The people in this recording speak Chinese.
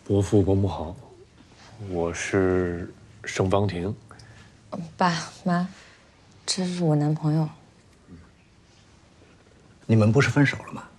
伯父伯母好，我是盛方婷。 爸妈，这是我男朋友。 你们不是分手了吗？